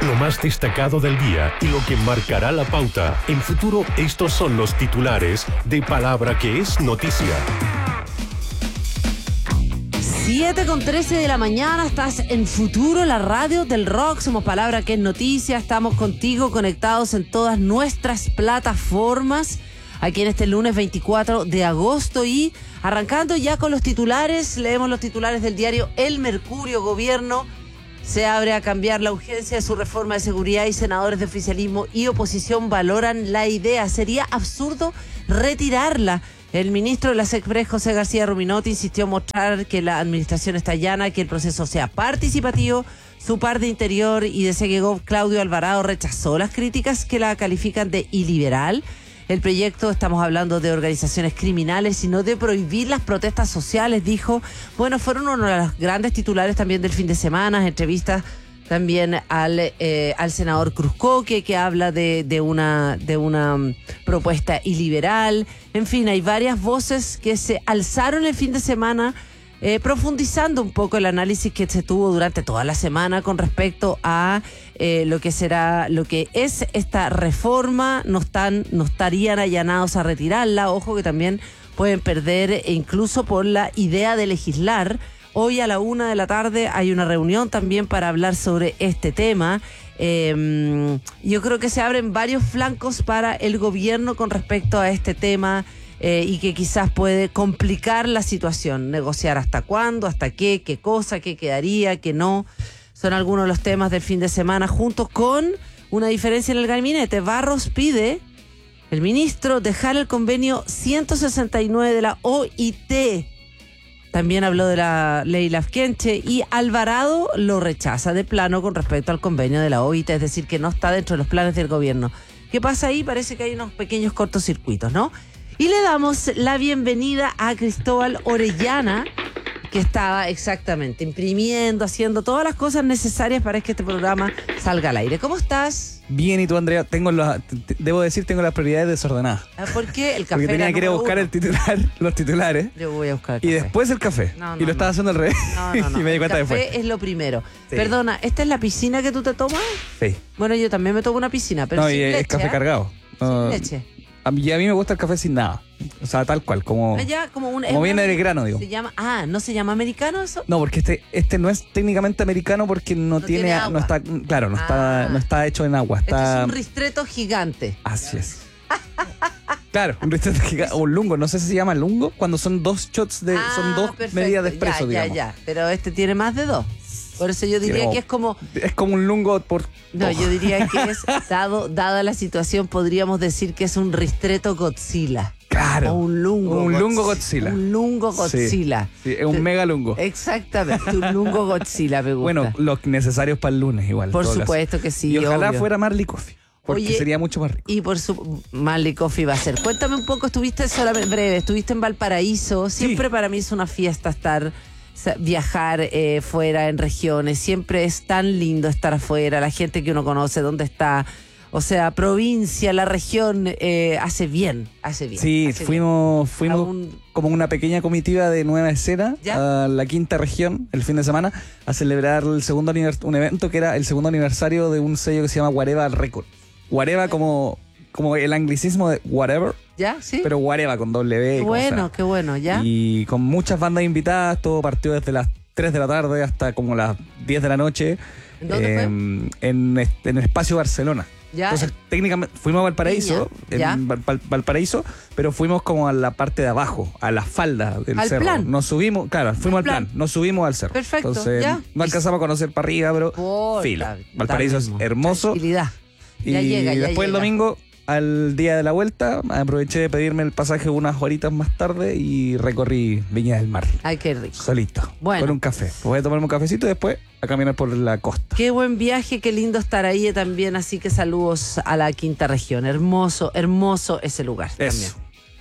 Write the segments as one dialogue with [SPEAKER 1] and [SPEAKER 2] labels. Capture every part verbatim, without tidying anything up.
[SPEAKER 1] lo más destacado del día y lo que marcará la pauta. En Futuro, estos son los titulares de Palabra que es noticia.
[SPEAKER 2] siete con trece de la mañana, estás en Futuro, la radio del rock. Somos Palabra que es noticia. Estamos contigo conectados en todas nuestras plataformas. Aquí en este lunes veinticuatro de agosto y arrancando ya con los titulares, leemos los titulares del diario El Mercurio. Gobierno se abre a cambiar la urgencia de su reforma de seguridad y senadores de oficialismo y oposición valoran la idea. Sería absurdo retirarla. El ministro de la SECPRES, José García Ruminotti, insistió en mostrar que la administración está llana, que el proceso sea participativo. Su par de Interior y de Seguegov, Claudio Alvarado, rechazó las críticas que la califican de iliberal. El proyecto, estamos hablando de organizaciones criminales, sino de prohibir las protestas sociales, dijo. Bueno, fueron uno de los grandes titulares también del fin de semana, entrevistas también al eh, al senador Cruzcoque, que habla de, de una de una um, propuesta iliberal. En fin, hay varias voces que se alzaron el fin de semana, eh, profundizando un poco el análisis que se tuvo durante toda la semana con respecto a eh, lo que será, lo que es esta reforma. No están, no estarían allanados a retirarla. Ojo que también pueden perder, incluso por la idea de legislar. Hoy a la una de la tarde hay una reunión también para hablar sobre este tema. Eh, yo creo que se abren varios flancos para el gobierno con respecto a este tema eh, y que quizás puede complicar la situación. Negociar hasta cuándo, hasta qué, qué cosa, qué quedaría, qué no. Son algunos de los temas del fin de semana, junto con una diferencia en el gabinete. Barros pide, el ministro, dejar el convenio ciento sesenta y nueve de la O I T. También habló de la ley Lafkenche y Alvarado lo rechaza de plano con respecto al convenio de la O I T, es decir, que no está dentro de los planes del gobierno. ¿Qué pasa ahí? Parece que hay unos pequeños cortocircuitos, ¿no? Y le damos la bienvenida a Cristóbal Orellana, que estaba exactamente imprimiendo, haciendo todas las cosas necesarias para que este programa salga al aire. ¿Cómo estás?
[SPEAKER 3] Bien, ¿y tú, Andrea? Tengo la, t- debo decir, tengo las prioridades desordenadas.
[SPEAKER 2] ¿Por qué? El café.
[SPEAKER 3] Porque tenía que ir a buscar el titular, los titulares.
[SPEAKER 2] Yo voy a buscar el café.
[SPEAKER 3] Y después el café.
[SPEAKER 2] No, no,
[SPEAKER 3] y lo
[SPEAKER 2] no.
[SPEAKER 3] estaba haciendo al revés.
[SPEAKER 2] No, no, no.
[SPEAKER 3] Y me di cuenta
[SPEAKER 2] el café
[SPEAKER 3] después.
[SPEAKER 2] es lo primero.
[SPEAKER 3] Sí.
[SPEAKER 2] Perdona, ¿esta es la piscina que tú te tomas?
[SPEAKER 3] Sí.
[SPEAKER 2] Bueno, yo también me tomo una piscina, pero
[SPEAKER 3] no,
[SPEAKER 2] sin
[SPEAKER 3] y
[SPEAKER 2] leche,
[SPEAKER 3] es café
[SPEAKER 2] ¿eh?
[SPEAKER 3] cargado. No,
[SPEAKER 2] Sin leche.
[SPEAKER 3] A mí, y a mí me gusta el café sin nada. O sea, tal cual, como,
[SPEAKER 2] Allá, como un,
[SPEAKER 3] como viene del grano, digo.
[SPEAKER 2] Se llama, ah, ¿no se llama americano eso?
[SPEAKER 3] No, porque este este no es técnicamente americano porque no,
[SPEAKER 2] No
[SPEAKER 3] tiene,
[SPEAKER 2] tiene
[SPEAKER 3] no
[SPEAKER 2] agua.
[SPEAKER 3] está, claro, no
[SPEAKER 2] Ah.
[SPEAKER 3] está no está hecho en agua, está
[SPEAKER 2] Este es un ristreto gigante.
[SPEAKER 3] Así es. Claro, un ristretto gigante, o un lungo, no sé si se llama lungo, cuando son dos shots de,
[SPEAKER 2] Ah,
[SPEAKER 3] son dos
[SPEAKER 2] perfecto.
[SPEAKER 3] medidas de espresso,
[SPEAKER 2] ya,
[SPEAKER 3] digamos.
[SPEAKER 2] Ya, ya, pero este tiene más de dos. Por eso yo diría
[SPEAKER 3] Como-
[SPEAKER 2] que es como...
[SPEAKER 3] Es como un lungo por...
[SPEAKER 2] No,
[SPEAKER 3] oh.
[SPEAKER 2] yo diría que es, dado dada la situación, podríamos decir que es un ristreto Godzilla.
[SPEAKER 3] Claro.
[SPEAKER 2] O un lungo.
[SPEAKER 3] Un
[SPEAKER 2] Godz-
[SPEAKER 3] lungo Godzilla.
[SPEAKER 2] Un lungo
[SPEAKER 3] Sí,
[SPEAKER 2] Godzilla.
[SPEAKER 3] sí, es un mega lungo.
[SPEAKER 2] Exactamente, un lungo Godzilla me gusta.
[SPEAKER 3] Bueno, los necesarios para el lunes igual.
[SPEAKER 2] por
[SPEAKER 3] en todo
[SPEAKER 2] supuesto
[SPEAKER 3] caso.
[SPEAKER 2] que sí.
[SPEAKER 3] Y ojalá
[SPEAKER 2] obvio.
[SPEAKER 3] fuera Marley Coffee, porque
[SPEAKER 2] Oye,
[SPEAKER 3] sería mucho más rico.
[SPEAKER 2] Y por su Marley Coffee va a ser. Cuéntame un poco, estuviste solamente breve, estuviste en Valparaíso. Siempre
[SPEAKER 3] Sí.
[SPEAKER 2] para mí es una fiesta estar, viajar eh, fuera en regiones. Siempre es tan lindo estar afuera, la gente que uno conoce, dónde está. O sea, provincia, la región, eh, hace bien, hace bien.
[SPEAKER 3] Sí,
[SPEAKER 2] hace
[SPEAKER 3] fuimos, fuimos
[SPEAKER 2] Aún-
[SPEAKER 3] como una pequeña comitiva de Nueva Escena
[SPEAKER 2] ¿Ya?
[SPEAKER 3] a la quinta región el fin de semana a celebrar el segundo anivers- un evento que era el segundo aniversario de un sello que se llama Guareva Record. Guareva como, como el anglicismo de whatever,
[SPEAKER 2] bien. ¿Ya? ¿Sí?
[SPEAKER 3] pero Guareva con doble B.
[SPEAKER 2] Qué
[SPEAKER 3] y como
[SPEAKER 2] bueno,
[SPEAKER 3] suena.
[SPEAKER 2] qué bueno, ¿ya?
[SPEAKER 3] Y con muchas bandas invitadas, todo partió desde las tres de la tarde hasta como las diez de la noche.
[SPEAKER 2] ¿En dónde fue?
[SPEAKER 3] En, en el Espacio Barcelona.
[SPEAKER 2] ¿Ya?
[SPEAKER 3] Entonces, técnicamente, fuimos a Valparaíso,
[SPEAKER 2] Viña, ¿ya?
[SPEAKER 3] en Val- Val- Valparaíso, pero fuimos como a la parte de abajo, a la falda del
[SPEAKER 2] ¿Al
[SPEAKER 3] cerro.
[SPEAKER 2] plan?
[SPEAKER 3] Nos subimos, claro, fuimos
[SPEAKER 2] Al
[SPEAKER 3] al plan,
[SPEAKER 2] plan.
[SPEAKER 3] nos subimos al cerro.
[SPEAKER 2] Perfecto,
[SPEAKER 3] Entonces,
[SPEAKER 2] ya.
[SPEAKER 3] no alcanzamos a conocer para arriba, pero
[SPEAKER 2] Porta,
[SPEAKER 3] fila.
[SPEAKER 2] está
[SPEAKER 3] Valparaíso es
[SPEAKER 2] mismo.
[SPEAKER 3] hermoso.
[SPEAKER 2] Tranquilidad.
[SPEAKER 3] Y
[SPEAKER 2] Ya llega, ya
[SPEAKER 3] después el
[SPEAKER 2] llega.
[SPEAKER 3] domingo, al día de la vuelta, aproveché de pedirme el pasaje unas horitas más tarde y recorrí Viña del Mar.
[SPEAKER 2] Ay, qué rico.
[SPEAKER 3] Solito,
[SPEAKER 2] Bueno.
[SPEAKER 3] con un café. Voy a tomarme un cafecito y después a caminar por la costa.
[SPEAKER 2] Qué buen viaje, qué lindo estar ahí también, así que saludos a la quinta región. Hermoso, hermoso ese lugar también.
[SPEAKER 3] Eso.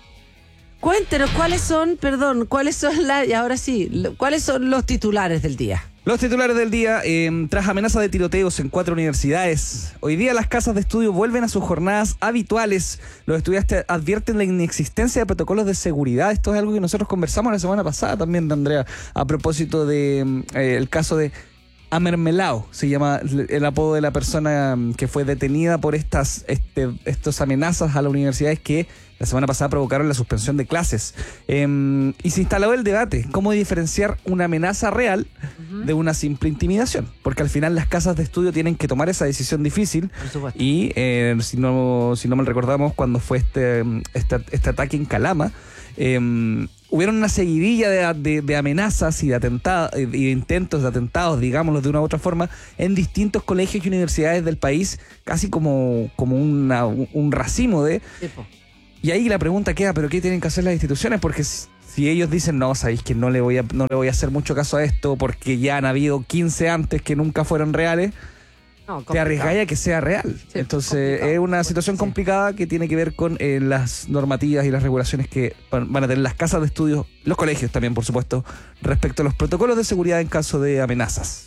[SPEAKER 2] Cuéntenos cuáles son, perdón, cuáles son las, y ahora sí, lo- cuáles son los titulares del día.
[SPEAKER 3] Los titulares del día, eh, tras amenaza de tiroteos en cuatro universidades. Hoy día las casas de estudio vuelven a sus jornadas habituales. Los estudiantes advierten la inexistencia de protocolos de seguridad. Esto es algo que nosotros conversamos la semana pasada también, Andrea, a propósito de eh, el caso de Amermelao se llama el apodo de la persona que fue detenida por estas este, estas amenazas a las universidades que la semana pasada provocaron la suspensión de clases. Eh, y se instaló el debate, cómo diferenciar una amenaza real uh-huh. de una simple intimidación. Porque al final las casas de estudio tienen que tomar esa decisión difícil. Y eh, si no si no mal recordamos, cuando fue este, este, este ataque en Calama, eh, hubieron una seguidilla de, de, de amenazas y de atentados y de intentos de atentados, digámoslo de una u otra forma, en distintos colegios y universidades del país, casi como, como una, un racimo de... Tipo. Y ahí la pregunta queda, ¿pero qué tienen que hacer las instituciones? Porque si, si ellos dicen, no, sabéis que no le voy a no le voy a hacer mucho caso a esto porque ya han habido quince antes que nunca fueron reales, no, te arriesgáis a que sea real. Sí, entonces es una situación complicada sí. que tiene que ver con eh, las normativas y las regulaciones que van a tener las casas de estudio, los colegios también, por supuesto, respecto a los protocolos de seguridad en caso de amenazas.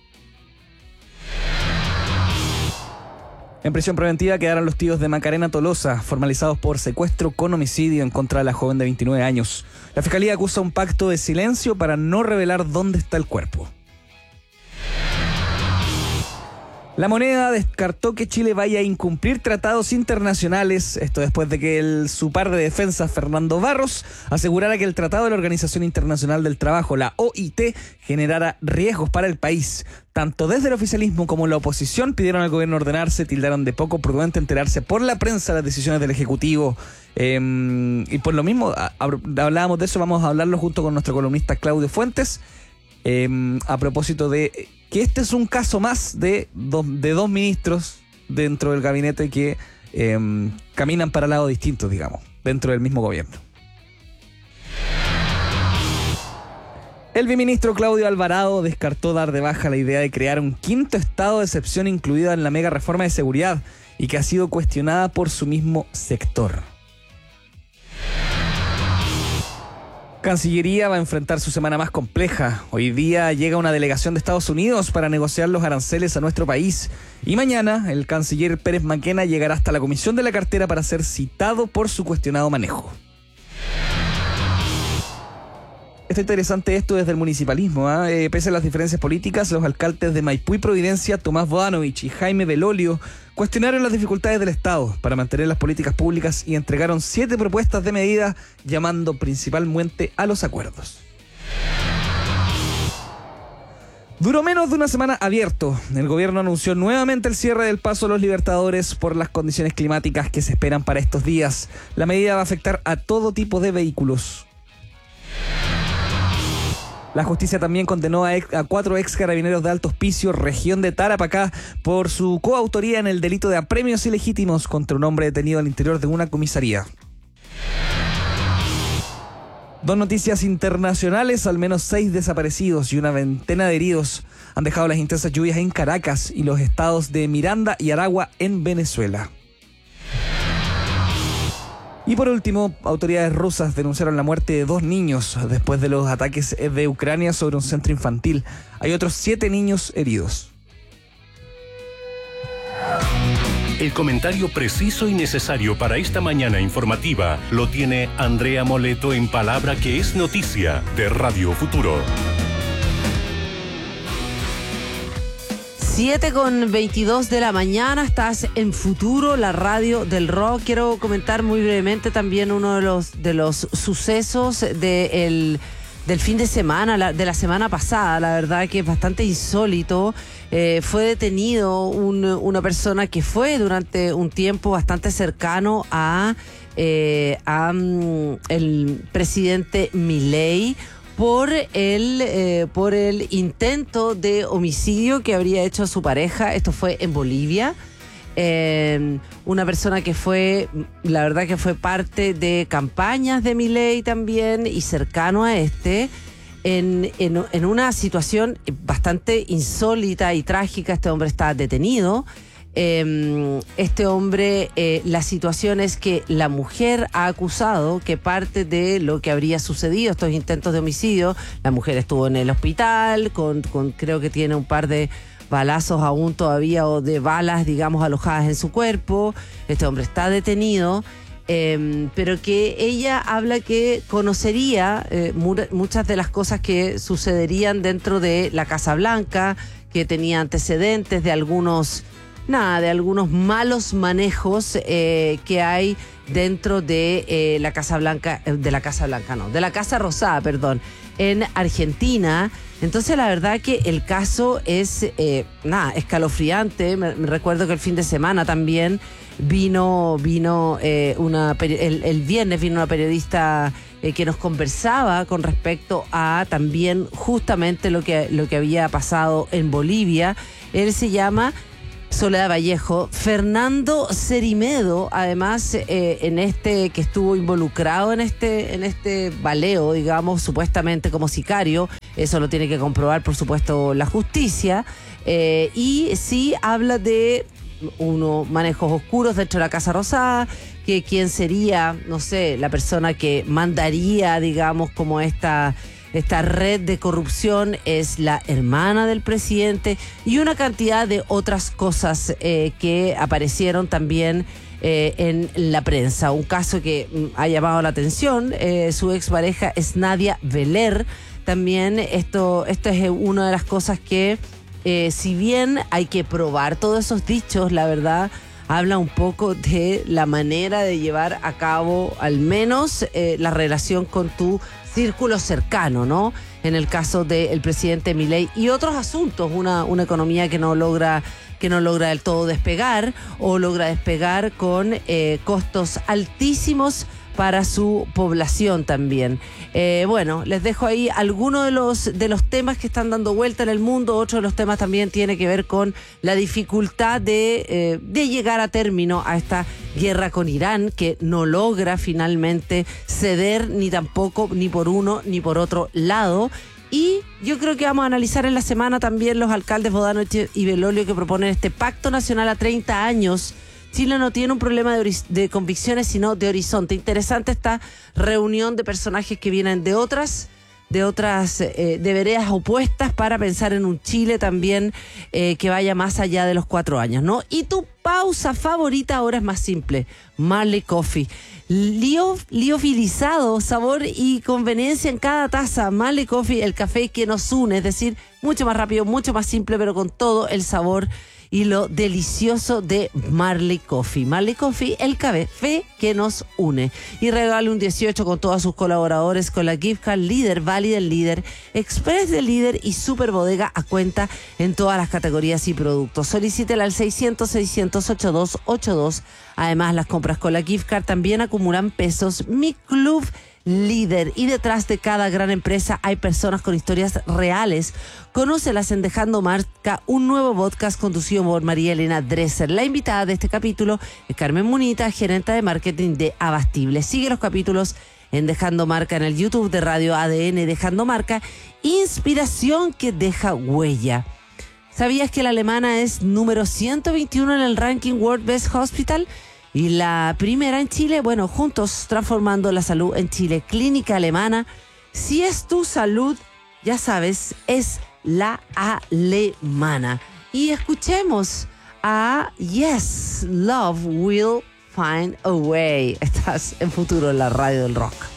[SPEAKER 3] En prisión preventiva quedaron los tíos de Macarena Tolosa, formalizados por secuestro con homicidio en contra de la joven de veintinueve años. La fiscalía acusa un pacto de silencio para no revelar dónde está el cuerpo. La Moneda descartó que Chile vaya a incumplir tratados internacionales, esto después de que el, su par de defensa, Fernando Barros, asegurara que el Tratado de la Organización Internacional del Trabajo, la O I T, generara riesgos para el país. Tanto desde el oficialismo como la oposición pidieron al gobierno ordenarse, tildaron de poco prudente enterarse por la prensa las decisiones del Ejecutivo. Eh, y por lo mismo, a, a, hablábamos de eso, vamos a hablarlo junto con nuestro columnista Claudio Fuentes, eh, a propósito de... que este es un caso más de, do, de dos ministros dentro del gabinete que eh, caminan para lados distintos, digamos, dentro del mismo gobierno. El viceministro Claudio Alvarado descartó dar de baja la idea de crear un quinto estado de excepción incluida en la mega reforma de seguridad y que ha sido cuestionada por su mismo sector. Cancillería va a enfrentar su semana más compleja. Hoy día llega una delegación de Estados Unidos para negociar los aranceles a nuestro país. Y mañana el canciller Pérez Maquena llegará hasta la comisión de la cartera para ser citado por su cuestionado manejo. Está interesante esto desde el municipalismo, ¿eh? Eh, pese a las diferencias políticas, los alcaldes de Maipú y Providencia, Tomás Bodanovich y Jaime Belolio, cuestionaron las dificultades del Estado para mantener las políticas públicas y entregaron siete propuestas de medidas, llamando principalmente a los acuerdos. Duró menos de una semana abierto. El gobierno anunció nuevamente el cierre del paso a los Libertadores por las condiciones climáticas que se esperan para estos días. La medida va a afectar a todo tipo de vehículos. La justicia también condenó a, ex, a cuatro ex carabineros de Alto Hospicio, región de Tarapacá, por su coautoría en el delito de apremios ilegítimos contra un hombre detenido al interior de una comisaría. Dos noticias internacionales, al menos seis desaparecidos y una veintena de heridos han dejado las intensas lluvias en Caracas y los estados de Miranda y Aragua en Venezuela. Y por último, autoridades rusas denunciaron la muerte de dos niños después de los ataques de Ucrania sobre un centro infantil. Hay otros siete niños heridos.
[SPEAKER 1] El comentario preciso y necesario para esta mañana informativa lo tiene Andrea Moleto en Palabra que es Noticia de Radio Futuro.
[SPEAKER 2] siete con veintidós de la mañana, estás en Futuro, la radio del rock. Quiero comentar muy brevemente también uno de los, de los sucesos de el, del fin de semana, la, de la semana pasada, la verdad que es bastante insólito. Eh, fue detenido un, una persona que fue durante un tiempo bastante cercano a, eh, a um, el presidente Milei, por el eh, por el intento de homicidio que habría hecho a su pareja. Esto fue en Bolivia. Eh, una persona que fue, la verdad que fue parte de campañas de Milei también y cercano a este, en, en, en una situación bastante insólita y trágica. Este hombre está detenido. Eh, este hombre, eh, la situación es que la mujer ha acusado que parte de lo que habría sucedido, estos intentos de homicidio, la mujer estuvo en el hospital, con, con creo que tiene un par de balazos aún todavía o de balas, digamos, alojadas en su cuerpo. Este hombre está detenido, eh, pero que ella habla que conocería eh, mu- muchas de las cosas que sucederían dentro de la Casa Blanca, que tenía antecedentes de algunos, nada, de algunos malos manejos eh, que hay dentro de eh, la Casa Blanca, de la Casa Blanca, no, de la Casa Rosada, perdón, en Argentina. Entonces la verdad que el caso es, eh, nada, escalofriante. Me, me recuerdo que el fin de semana también vino, vino eh, una, el, el viernes vino una periodista eh, que nos conversaba con respecto a también justamente lo que, lo que había pasado en Bolivia. Él se llama Soledad Vallejo. Fernando Cerimedo, además, eh, en este que estuvo involucrado en este, en este baleo, digamos, supuestamente como sicario. Eso lo tiene que comprobar, por supuesto, la justicia. Eh, y sí habla de unos manejos oscuros dentro de la Casa Rosada, que quién sería, no sé, la persona que mandaría, digamos, como esta... Esta red de corrupción es la hermana del presidente y una cantidad de otras cosas eh, que aparecieron también eh, en la prensa. Un caso que mm, ha llamado la atención, eh, su expareja es Nadia Veler. También esto, esto es una de las cosas que, eh, si bien hay que probar todos esos dichos, la verdad habla un poco de la manera de llevar a cabo al menos eh, la relación con tu círculo cercano, ¿no? En el caso del presidente Milei y otros asuntos, una, una economía que no logra que no logra del todo despegar o logra despegar con eh, costos altísimos para su población también. Eh, bueno, les dejo ahí algunos de los, de los temas que están dando vuelta en el mundo. Otro de los temas también tiene que ver con la dificultad de, eh, de llegar a término a esta guerra con Irán, que no logra finalmente ceder ni tampoco ni por uno ni por otro lado. Y yo creo que vamos a analizar en la semana también los alcaldes Bodano y Belolio que proponen este pacto nacional a treinta años. Chile no tiene un problema de, de convicciones, sino de horizonte. Interesante esta reunión de personajes que vienen de otras, de otras, eh, de veredas opuestas para pensar en un Chile también eh, que vaya más allá de los cuatro años, ¿no? Y tu pausa favorita ahora es más simple, Marley Coffee. Lío, liofilizado, sabor y conveniencia en cada taza. Marley Coffee, el café que nos une, es decir, mucho más rápido, mucho más simple, pero con todo el sabor y lo delicioso de Marley Coffee. Marley Coffee, el café que nos une. Y regale un dieciocho con todos sus colaboradores con la gift card Líder, válida del Líder, Express del Líder y Super Bodega a cuenta en todas las categorías y productos. Solicítela al seiscientos, seiscientos, ochenta y dos ochenta y dos. Además, las compras con la gift card también acumulan pesos. Mi Club Líder. Y detrás de cada gran empresa hay personas con historias reales. Conócelas en Dejando Marca, un nuevo podcast conducido por María Elena Dresser. La invitada de este capítulo es Carmen Munita, gerente de marketing de Abastible. Sigue los capítulos en Dejando Marca en el YouTube de Radio A D N Dejando Marca. Inspiración que deja huella. ¿Sabías que la alemana es número ciento veintiuno en el ranking World Best Hospital? Y la primera en Chile, bueno, juntos transformando la salud en Chile. Clínica Alemana. Si es tu salud, ya sabes, es la alemana. Y escuchemos a Yes, Love Will Find a Way. Estás en Futuro en la radio del rock.